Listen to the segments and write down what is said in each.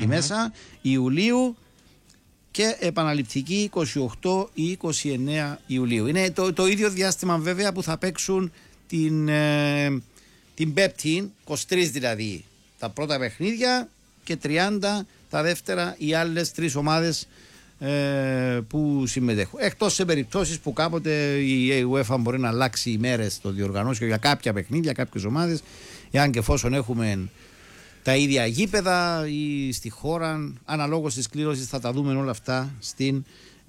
εκεί μέσα, Ιουλίου, και επαναληπτική 28 ή 29 Ιουλίου. Είναι το ίδιο διάστημα βέβαια που θα παίξουν την Πέπτη, 23 δηλαδή τα πρώτα παιχνίδια και 30 τα δεύτερα, οι άλλες 3 ομάδες που συμμετέχουν. Εκτός σε περιπτώσεις που κάποτε η UEFA μπορεί να αλλάξει ημέρες το διοργανώσιο για κάποια παιχνίδια, κάποιες ομάδες, εάν και εφόσον έχουμε τα ίδια γήπεδα ή στη χώρα, αναλόγως της κλήρωσης θα τα δούμε όλα αυτά στην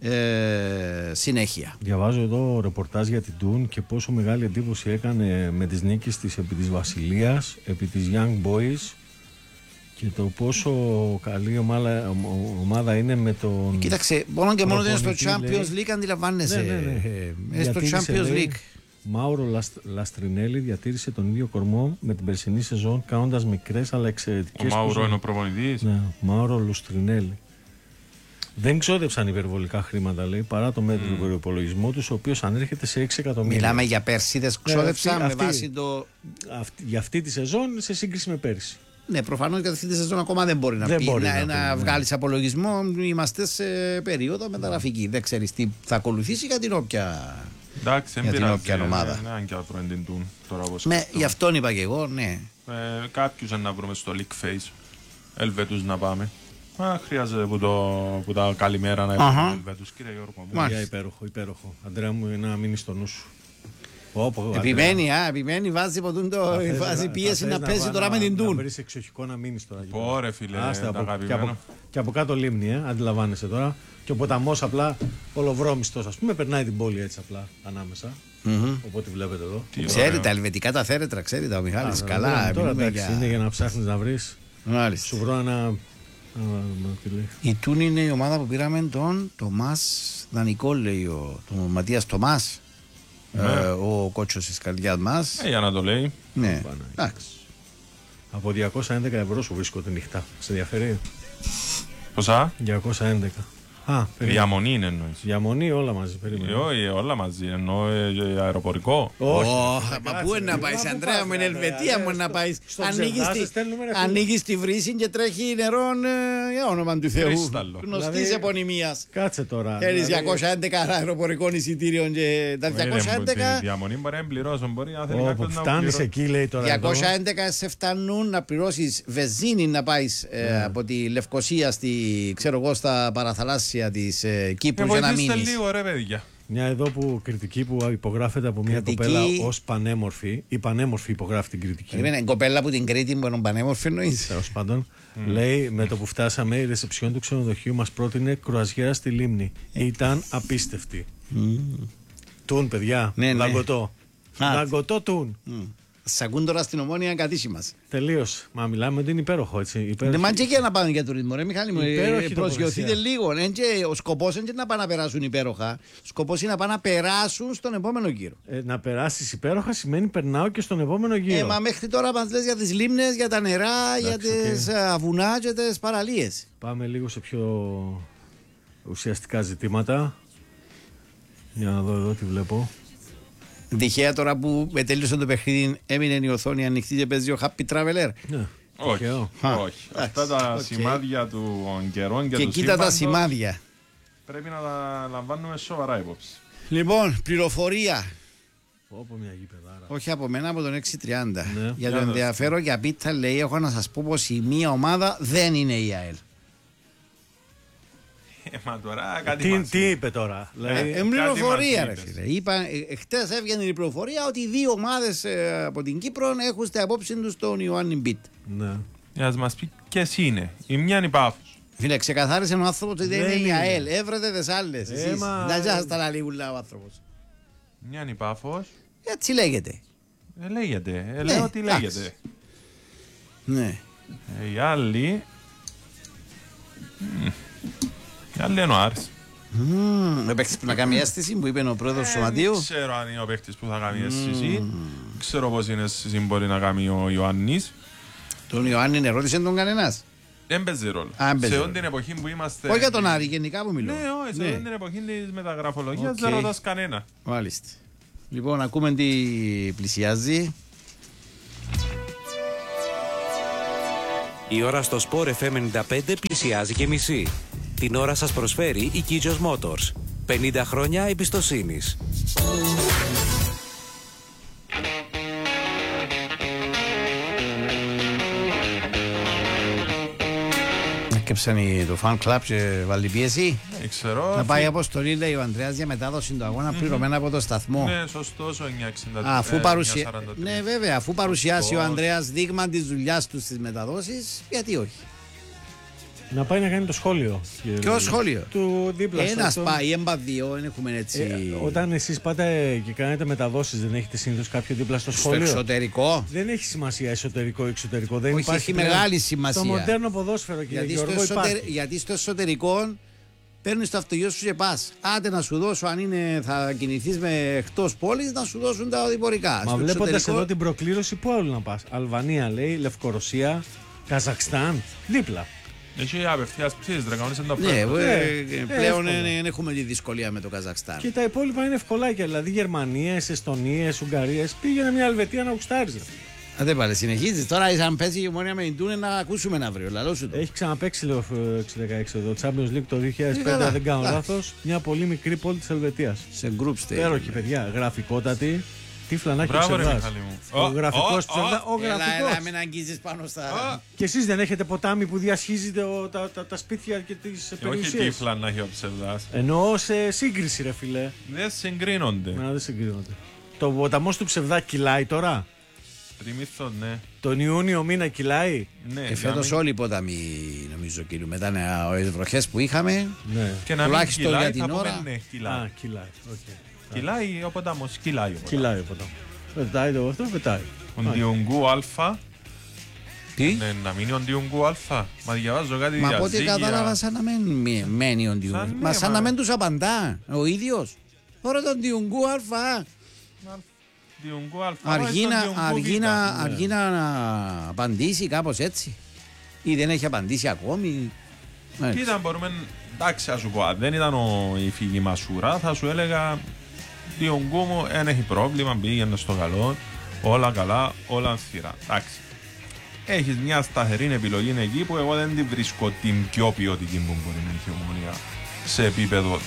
συνέχεια. Διαβάζω εδώ ρεπορτάζ για την Τούν και πόσο μεγάλη εντύπωση έκανε με τις νίκες της επί της Βασιλείας, επί της Young Boys, και το πόσο καλή ομάδα είναι με τον... Κοίταξε, μόνο και μόνο ότι είναι στο Champions League, αντιλαμβάνεσαι. Είναι στο Champions League. Μάουρο Λαστρινέλη διατήρησε τον ίδιο κορμό με την περσινή σεζόν, κάνοντας μικρές αλλά εξαιρετικές. Ο Μάουρο είναι ο προπονητής. Ναι, Μάουρο Λαστρινέλη. Δεν ξόδεψαν υπερβολικά χρήματα, λέει, παρά το μέτρο του προϋπολογισμού τους, ο οποίος ανέρχεται σε 6 εκατομμύρια. Μιλάμε για πέρσι, δεν ξόδεψαν με βάση το. Για αυτή τη σεζόν σε σύγκριση με πέρσι. Ναι, προφανώς για αυτή τη σεζόν ακόμα δεν μπορεί να βγάλεις απολογισμό. Είμαστε σε περίοδο μεταγραφική. Δεν ξέρεις τι θα ακολουθήσει για την όποια. Εντάξει, για την όποια ομάδα. Ναι, αν και προεντεντούν τώρα. Γι' αυτόν είπα και εγώ, ναι. Κάποιους να βρούμε στο League Face. Ελβετούς να πάμε. Χρειάζεται που τα καλημέρα να έχουμε Ελβετούς, κύριε Γιώργο. Υπέροχο. Αντρέα μου, να μείνει στο νου σου. Επιμένει, βάζει πίεση να παίζει τώρα με την Τούν. Να βρεις εξοχικό να μείνεις τώρα. Πόρε φίλε, αγαπημένο. Και από κάτω λίμνη, αντιλαμβάνεσαι τώρα. Και ο ποταμός απλά ολοβρόμιστος, ας πούμε, περνάει την πόλη έτσι απλά ανάμεσα. Οπότε βλέπετε εδώ. Ξέρει τα ελβετικά τα θέρετρα, ξέρει τα ο Μιχάλης. Καλά, τώρα εντάξει, είναι για να ψάχνεις να βρεις. Σου βρω ένα. Η Τούν είναι η ομάδα που πήραμε τον Τομάς δανεικό, λέει τον Ματίας Τομάς. Ο κότσος της καρδιάς μας. Για να το λέει. Ναι, εντάξει. Από 211 ευρώ σου βρίσκονται νυχτά. Σε ενδιαφέρει? Ποσά? 211. Διαμονή είναι εννοείς? Διαμονή όλα μαζί, περίμενε. Όχι, όλα μαζί, εννοώ αεροπορικό. Όχι. Μα πού είναι να πάει, Αντρέα μου, είναι Ελβετία μου να πάει. Ανοίγεις τη βρύση και τρέχει νερό για όνομα του Θεού. Γνωστής επωνυμίας. Κάτσε τώρα. Θέλεις 211 αεροπορικών εισιτήριων και τα 211. Διαμονή μπορεί να πληρώσουν, μπορεί να θέλει κάποιος να φτάνεις εκεί, λέει τώρα. 211 σε φτάνουν να πληρώσεις βενζίνη να πάει από τη Λευκοσία στα παραθαλάσσια της Κύπρου για να μείνεις. Λίγο ρε παιδιά. Μια εδώ που κριτική που υπογράφεται από μια κοπέλα ως πανέμορφη. Η πανέμορφη υπογράφει την κριτική. Είναι κοπέλα που την Κρήτη που είναι πανέμορφη εννοείς. Τέλος πάντων. Λέει, με το που φτάσαμε η ρεσεψιόν του ξενοδοχείου μας πρότεινε κρουαζιέρα στη λίμνη. Ήταν απίστευτη. Τούν παιδιά, δαγκωτό. Δαγκωτό Τούν. Σ' ακούν τώρα στην Ομόνια κατήσι μας. Τελείως. Μα μιλάμε ότι είναι υπέροχο, έτσι. Δεν μάντια και να πάνε για τουρισμό, ρε Μιχάλη μου. Προσγειωθείτε λίγο. Ο σκοπός είναι να πάνε να περάσουν υπέροχα. Ο σκοπός είναι να πάνε να περάσουν στον επόμενο γύρο. Να περάσεις υπέροχα σημαίνει περνάω και στον επόμενο γύρο. Μα μέχρι τώρα μας λες για τις λίμνες, για τα νερά, για τις βουνά και τις παραλίες. Πάμε λίγο σε πιο ουσιαστικά ζητήματα. Για να δω εδώ τι βλέπω. Τυχαία τώρα που τέλειωσε το παιχνίδι έμεινε η οθόνη ανοιχτή και παίζει ο Happy Traveler. Ναι. Όχι. Αυτά τα σημάδια του καιρών και του κοίτα τα σημάδια. Πρέπει να τα λαμβάνουμε σοβαρά υπόψη. Λοιπόν, πληροφορία. Μια γηπεδάρα. Όχι από μένα, από τον 630. Ναι. Για το ενδιαφέρον για πίτα λέει, έχω να σας πω πως η μία ομάδα δεν είναι η ΑΕΛ. Μα τώρα κάτι τι είπε τώρα? Πληροφορία ρε φίλε. Χτες έβγαινε η πληροφορία ότι οι δύο ομάδες από την Κύπρο έχουν στην απόψη τους τον Ιωάννη Μπιτ. Ναι. Για να μας πει ποιες είναι. Η μια είναι η Πάφος. Φίλε, ξεκαθάρισε ο άνθρωπος ότι δεν είναι η ΑΕΛ. Έβρετε τις άλλες. Εσείς να σας τα λαλίγουλα ο άνθρωπος. Μια είναι η Πάφος. Έτσι λέγεται. Λέγεται. Λέω ότι λέγεται. Ναι. Η άλλη... Η άλλη είναι ο Άρης. Ο παίκτης που να κάνει αίσθηση που είπε ο πρόεδρος του Σωματείου. Δεν ξέρω αν είναι ο παίκτης που θα κάνει αίσθηση. Ξέρω πως είναι αίσθηση μπορεί να κάνει ο Ιωάννης. Τον Ιωάννη ερώτησε τον κανένας. Δεν παίζει ρόλο. Σε όλη την εποχή που είμαστε. Όχι για τον Άρη, γενικά που μιλώ. Ναι, όχι, σε όλη την εποχή της μεταγραφολογίας δεν ρωτάς κανένα. Μάλιστα. Λοιπόν, ακούμε τι πλησιάζει. Η ώρα στο Sport FM 95 πλησιάζει και μισή. Την ώρα σας προσφέρει η Kijos Motors. 50 χρόνια εμπιστοσύνης. Έκεψαν το fan club και βάλει πίεση. Ξέρω. Να πάει αποστολή, λέει ο Ανδρέας, για μετάδοση του αγώνα πληρωμένα από το σταθμό. Ναι, σωστός ο 960. Ναι, βέβαια, αφού παρουσιάσει ο Ανδρέας δείγμα της δουλειάς του στις μεταδόσεις, γιατί όχι. Να πάει να κάνει το σχόλιο. Ποιο σχόλιο? Του δίπλα. Ένας πάει, δύο, δεν έχουμε έτσι. Όταν εσείς πάτε και κάνετε μεταδόσεις, δεν έχετε συνήθως κάποιο δίπλα στο σχόλιο? Στο εξωτερικό. Δεν έχει σημασία εσωτερικό ή εξωτερικό. Δεν Όχι, υπάρχει έχει μεγάλη σημασία. Το μοντέρνο ποδόσφαιρο, κύριε Γιώργο, γιατί στο εσωτερικό παίρνεις το αυτοκίνητο σου και πας. Άντε να σου δώσω, αν είναι, θα κινηθείς με εκτός πόλης, να σου δώσουν τα οδηπορικά. Μα βλέποντας εδώ την προκλήρωση, πού άλλο να πας? Αλβανία λέει, Λευκορωσία, Καζακστάν, δίπλα. Έχει απευθείας πτήσεις, κανονίσαν τα ναι, πράγματα. πλέον δεν έχουμε τη δυσκολία με το Καζακστάν. Και τα υπόλοιπα είναι ευκολάκια. Δηλαδή Γερμανίες, Εστονίες, Ουγγαρίες. Πήγαινε μια Ελβετία να γουστάριζε. Δεν πάλι συνεχίζεις. Τώρα αν παίζει η Ομόνια με την Τούνε να ακούσουμε αύριο. Λαλό σου το. Έχει ξαναπαίξει λέω 6-16 εδώ. Champions League το 2005, αν δεν κάνω λάθος. Μια πολύ μικρή πόλη της Ελβετίας. Σε group stage. Υπέροχη παιδιά, γραφικότατη. Τι φλανάκι Μπράβο, ρε ψευδάς. Μιχάλη μου. Ο γραφικός ψευδάς. Ο Έλα, γραφικός. μην αγγίζεις πάνω στα. Και εσείς δεν έχετε ποτάμι που διασχίζει τα σπίτια και τις Όχι περιουσίες? τύφλα να έχει ο ψευδάς. Εννοώ σε σύγκριση, ρε φιλέ. Δεν συγκρίνονται. Να, δεν συγκρίνονται. Το ποταμός του ψευδά κυλάει τώρα? Τριμήθο, ναι. Τον Ιούνιο μήνα κυλάει? Ναι, Φέτος όλοι οι ποταμοί νομίζω κυλούν. Μετά οι βροχές που είχαμε. Ναι. και να μην τουλάχιστον κυλάει, για την θα πούμε ώρα. ναι, Α, κυλάει. κυλάει. Okay. Κυλάει ο ποταμός, κυλάει ο ποταμός. Κυλάει ο ποταμός. Πετάει το αυτό, πετάει. Ο Ντιουγκού Α. Τι? Ναι, να μείνει ο Ντιουγκού Α. Μα διαβάζω κάτι Μα από ό,τι διαζύγια. κατάλαβα σαν να μένει ο Ντιουγκού. Σαν Μα ναι, σαν μα. να μην τους απαντά ο ίδιος. Τώρα τον Ντιουγκού Α. Ντιουγκού Α. Αργεί να απαντήσει κάπως έτσι. Ή δεν έχει απαντήσει ακόμη. Κοίτα, μπορούμε. Εντάξει, ας σου πω, αν δεν ήταν η φυγή Μασούρα, θα σου έλεγα Ντιουγκού μου δεν έχει πρόβλημα, πήγαινε στο καλό, όλα καλά, όλα ανθυρά. Εντάξει. Έχεις μια σταθερή επιλογή εκεί που εγώ δεν τη βρίσκω την πιο ποιοτική που μπορεί να έχει η Ομόνια σε επίπεδο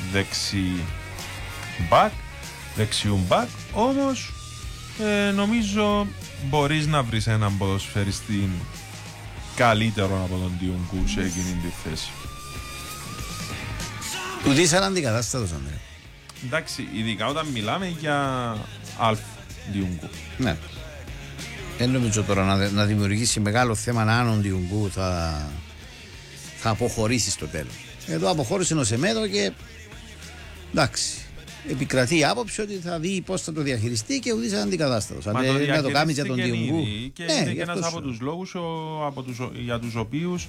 δεξιού μπακ, όμως νομίζω μπορείς να βρεις έναν ποδοσφαιριστή καλύτερο από τον Ντιουγκού σε εκείνη τη θέση. Του δεις έναν αντικατάστατος, Ανδρέα. Εντάξει, ειδικά όταν μιλάμε για αλφα Ντιουγκού. Ναι. Δεν νομίζω τώρα να δημιουργήσει μεγάλο θέμα αν ο Ντιουγκού θα αποχωρήσει στο τέλος. Εδώ αποχώρησε ο Σεμέδο και εντάξει. Επικρατεί η άποψη ότι θα δει πώς θα το διαχειριστεί και ουδής αντικατάστατος. Αν δεν το κάνει για τον Ντιουγκού. Και είναι και ένας από τους λόγους για τους οποίους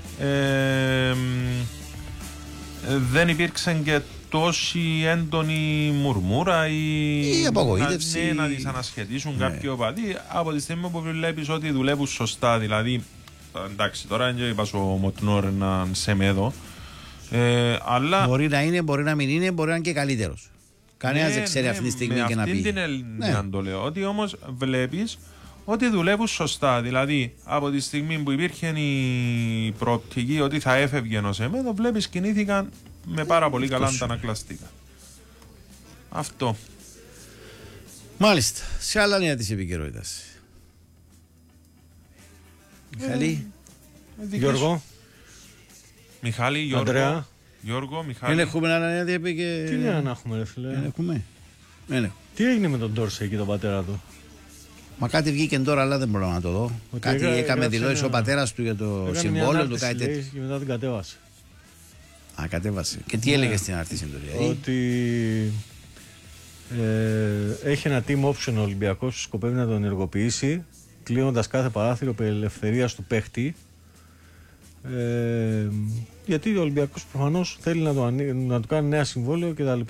δεν υπήρξε και τόση έντονη μουρμούρα ή απογοήτευση. να τις ανασχετήσουν κάποιοι οπαδοί από τη στιγμή που βλέπεις ότι δουλεύουν σωστά. Δηλαδή, εντάξει, τώρα δεν είπα ο Μοτνόρ έναν Σεμέδο, αλλά μπορεί να είναι, μπορεί να μην είναι, μπορεί να είναι και καλύτερος. Κανένας δεν ξέρει αυτή τη στιγμή και να πει. Με αυτήν την Ελληνία το λέω. Ότι όμως βλέπεις ότι δουλεύουν σωστά. Δηλαδή, από τη στιγμή που υπήρχε η προοπτική ότι θα έφευγε ο Σεμέδο, βλέπεις κινήθηκαν με πάρα πολύ καλά αντανακλαστικά. Αυτό. Μάλιστα. Σε άλλα νέα της επικαιρότητας. Μιχάλη. Γιώργο. Μιχάλη, Γιώργο. Ανδρέα. Γιώργο, Μιχάλη. Δεν έχουμε άλλα νέα και... Τι νέα να έχουμε, ρε φίλε? Δεν έχουμε. Τι έγινε με τον Ντόρσεϊ και τον πατέρα του? Μα κάτι βγήκε τώρα, αλλά δεν μπορώ να το δω. Κάτι έκαμε δηλώσει ο πατέρας του για το συμβόλαιο του, κάτι τέτοιο. Και μετά την κατέβασε. Α, κατέβασε. Και τι έλεγε στην αρτήση του, δηλαδή? Ότι έχει ένα team option ο Ολυμπιακός που σκοπεύει να τον ενεργοποιήσει, κλείνοντας κάθε παράθυρο περί ελευθερίας του παίχτη. Γιατί ο Ολυμπιακός προφανώς θέλει να του κάνει νέα συμβόλαιο κτλ.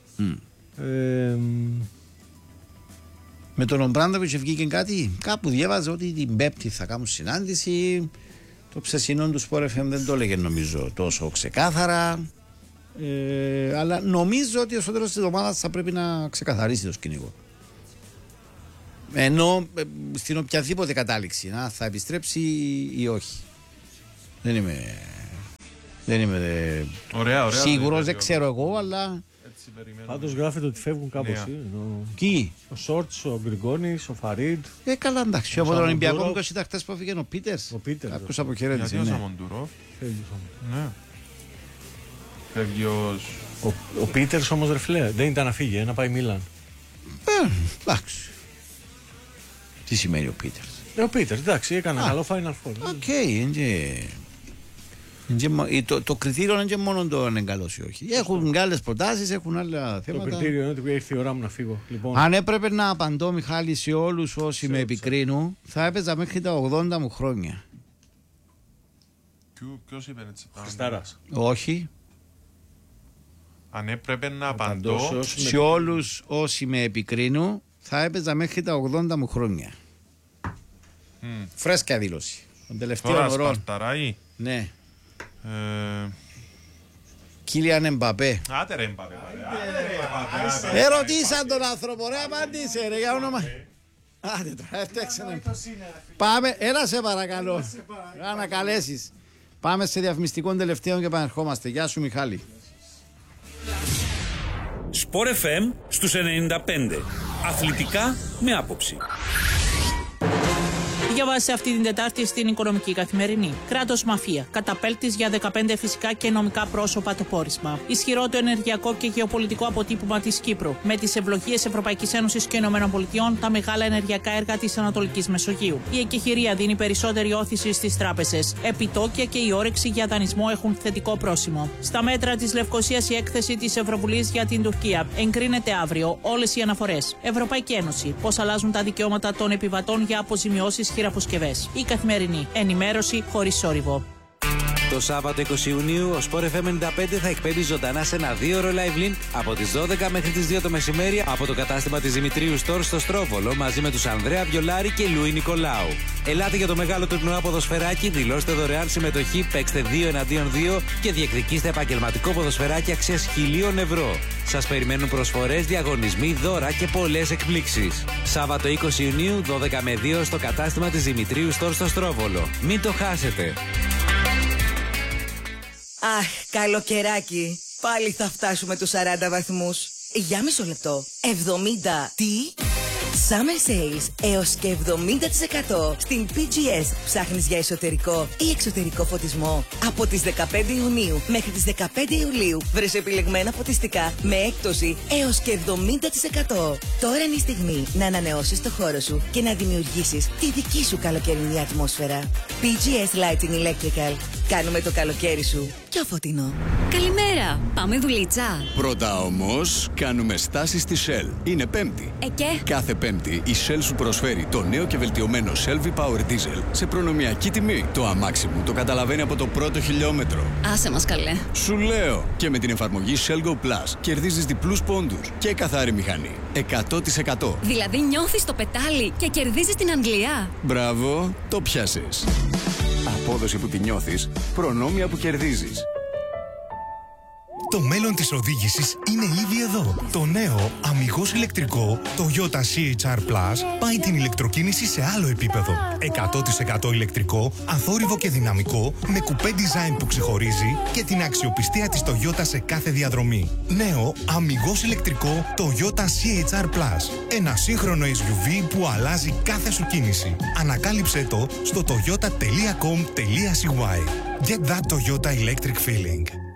Με τον Ομπράντοβιτς βγήκε κάτι. Κάπου διέβαζε ότι την Πέμπτη θα κάνουν συνάντηση. Το ψεσινό του Sport FM δεν το έλεγε νομίζω τόσο ξεκάθαρα. Αλλά νομίζω ότι στο τέλος της εβδομάδας θα πρέπει να ξεκαθαρίσει το σκηνικό. Ενώ στην οποιαδήποτε κατάληξη θα επιστρέψει ή όχι. Δεν είμαι Ωραία. σίγουρος, δεν ξέρω εγώ, αλλά. Πάντως γράφεται ότι φεύγουν κάπως. Ποιοι? Ο Σόρτς, ο Γκριγκόνης, ο Φαρίντ. Καλά, εντάξει. Από τον Ολυμπιακό μου ήταν χτες που έφυγε ο Πίτερς. Κάποιος αποχαιρέτησε. Γιατί ο Σαμοντούροφ. Ναι. Φεύγει ο Πίτερς όμως ρε φίλε, δεν ήταν να φύγει, να πάει Μίλαν. Εντάξει. Τι σημαίνει ο Πίτερς? Ο Πίτερς, εντάξει, έκανε καλό Final Four. Οκ, το κριτήριο είναι και μόνο το αν είναι καλός ή όχι. Έχουν άλλες προτάσεις, έχουν άλλα θέματα. Το κριτήριο είναι ότι ήρθε η ώρα μου να φύγω. Λοιπόν. Αν έπρεπε να απαντώ, Μιχάλη, σε όλους όσοι με επικρίνουν, θα έπαιζα μέχρι τα 80 μου χρόνια. Ποιος είπε έτσι? Χριστάρας. Όχι. Αν έπρεπε να απαντώ σε όλους όσοι με επικρίνουν, θα έπαιζα μέχρι τα 80 μου χρόνια. Φρέσκια δήλωση. Τον τελευταίο τώρα ωρών. Σπαρταράει. Ναι. Κίλιαν Εμπαπέ. Άτε ρε Εμπαπέ. Ερωτήσαν τον άνθρωπο, ρε, απάντησε ρε, για όνομα. Άντε τώρα, έφτιαξε. Πάμε, έλα σε παρακαλώ. Να καλέσεις. Πάμε σε διαφημιστικό τελευταίο και επανερχόμαστε. Γεια σου Μιχάλη. Σπορ FM στους 95. Αθλητικά με άποψη. Διαβάσε αυτή την Τετάρτη στην Οικονομική Καθημερινή. Κράτος μαφία. Καταπέλτης για 15 φυσικά και νομικά πρόσωπα το πόρισμα. Ισχυρό το ενεργειακό και γεωπολιτικό αποτύπωμα της Κύπρου. Με τις ευλογίες Ευρωπαϊκής Ένωσης και ΗΠΑ, τα μεγάλα ενεργειακά έργα της Ανατολικής Μεσογείου. Η εκεχηρία δίνει περισσότερη όθηση στις τράπεζες. Επιτόκια και η όρεξη για δανεισμό έχουν θετικό πρόσημο. Στα μέτρα της Λευκωσίας, η έκθεση της Ευρωβουλής για την Τουρκία. Εγκρίνεται αύριο όλες οι αναφορές. Ευρωπαϊκή Ένωση. Πώς αλλάζουν τα δικαιώματα των επιβατών για αποζημιώσεις χειραποσκευές. Η Καθημερινή. Ενημέρωση χωρίς σόρυβο. Το Σάββατο 20 Ιουνίου ο Sport FM 95 θα εκπέμπει ζωντανά σε ένα 2ωρο live link από τις 12 μέχρι τις 2 το μεσημέρι από το κατάστημα της Δημητρίου Store στο Στρόβολο μαζί με τους Ανδρέα Βιολάρη και Λουί Νικολάου. Ελάτε για το μεγάλο τουρνουά ποδοσφαιράκι, δηλώστε δωρεάν συμμετοχή, παίξτε 2 εναντίον 2 και διεκδικήστε επαγγελματικό ποδοσφαιράκι αξίας 1.000 ευρώ. Σας περιμένουν προσφορές, διαγωνισμοί, δώρα και πολλές εκπλήξεις. Σάββατο 20 Ιουνίου 12 με 2 στο κατάστημα της Δημητρίου Store στο Στρόβολο. Μην το χάσετε. Αχ, καλοκαιράκι. Πάλι θα φτάσουμε τους 40 βαθμούς. Για μισό λεπτό. 70. Τι? Summer Sales έως και 70% στην PGS. Ψάχνεις για εσωτερικό ή εξωτερικό φωτισμό? Από τις 15 Ιουνίου μέχρι τις 15 Ιουλίου βρες επιλεγμένα φωτιστικά με έκπτωση έως και 70%. Τώρα είναι η στιγμή να ανανεώσεις το χώρο σου και να δημιουργήσεις τη δική σου καλοκαιρινή ατμόσφαιρα. PGS Lighting Electrical. Κάνουμε το καλοκαίρι σου πιο φωτεινό. Καλημέρα, πάμε δουλίτσα. Πρώτα όμως κάνουμε στάση στη Shell. Είναι Πέμπτη. Και? Κάθε Πέμπτη η Shell σου προσφέρει το νέο και βελτιωμένο Shell V-Power Diesel σε προνομιακή τιμή. Το αμάξι μου το καταλαβαίνει από το πρώτο χιλιόμετρο. Άσε μας καλέ. Σου λέω, και με την εφαρμογή Shell Go Plus κερδίζεις διπλούς πόντους και καθαρή μηχανή. 100%. Δηλαδή νιώθεις το πετάλι και κερδίζεις την Αγγλία. Μπράβο, το πιάσες. Απόδοση που τη νιώθεις, προνόμια που κερδίζεις. Το μέλλον της οδήγησης είναι ήδη εδώ. Το νέο αμιγώς ηλεκτρικό Toyota CHR Plus πάει την ηλεκτροκίνηση σε άλλο επίπεδο. 100% ηλεκτρικό, αθόρυβο και δυναμικό, με κουπέ design που ξεχωρίζει και την αξιοπιστία της Toyota σε κάθε διαδρομή. Νέο αμιγώς ηλεκτρικό Toyota CHR Plus. Ένα σύγχρονο SUV που αλλάζει κάθε σου κίνηση. Ανακάλυψέ το στο toyota.com.cy. Get that Toyota electric feeling.